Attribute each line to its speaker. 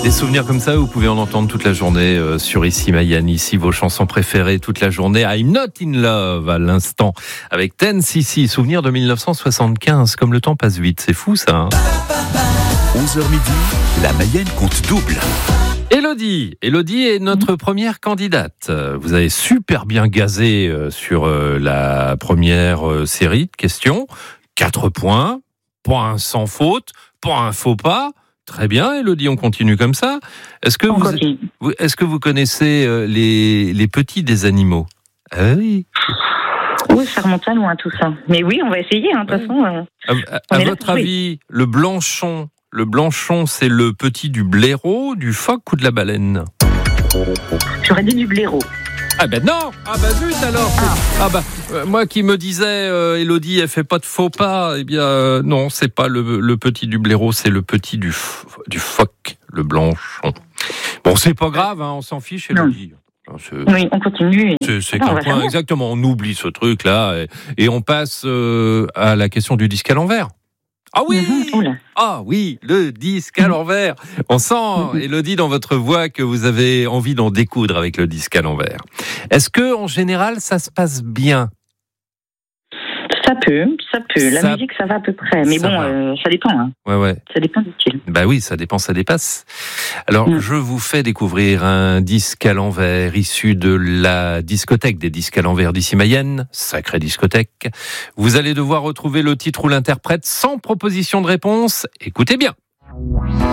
Speaker 1: Des souvenirs comme ça, vous pouvez en entendre toute la journée sur Ici Mayenne, ici vos chansons préférées toute la journée. I'm Not in Love à l'instant avec Ten CC, souvenir de 1975. Comme le temps passe vite, c'est fou ça. Hein.
Speaker 2: 11h midi, la Mayenne compte double.
Speaker 1: Elodie est notre première candidate. Vous avez super bien gazé sur la première série de questions. 4 points, pas un sans faute, pas un faux pas. Très bien, Elodie, on continue comme ça. Est-ce que vous connaissez les petits des animaux ? Ah oui.
Speaker 3: Oui, ça remonte à loin tout ça. Mais oui, on va essayer, de toute façon.
Speaker 1: À votre avis, le blanchon, c'est le petit du blaireau, du phoque ou de la baleine ?
Speaker 3: J'aurais dit du blaireau.
Speaker 1: Ah ben non. Ah ben zut alors. Moi qui me disais Elodie elle fait pas de faux pas, eh bien non, c'est pas le petit du blaireau, c'est le petit du phoque, le blanchon. Bon, c'est pas grave, on s'en fiche, Elodie.
Speaker 3: Oui, on continue.
Speaker 1: C'est qu'un point, exactement, on oublie ce truc là et on passe à la question du disque à l'envers. Ah oui, le disque à l'envers. On sent, Elodie, dans votre voix que vous avez envie d'en découdre avec le disque à l'envers. Est-ce que, en général, ça se passe bien ?
Speaker 3: Ça peut. La musique, ça va à peu près. Mais bon, ça dépend. Hein.
Speaker 1: Ouais.
Speaker 3: Ça dépend du style.
Speaker 1: Bah oui, ça dépasse. Alors, je vous fais découvrir un disque à l'envers issu de la discothèque des disques à l'envers d'Ici Mayenne, sacrée discothèque. Vous allez devoir retrouver le titre ou l'interprète sans proposition de réponse. Écoutez bien.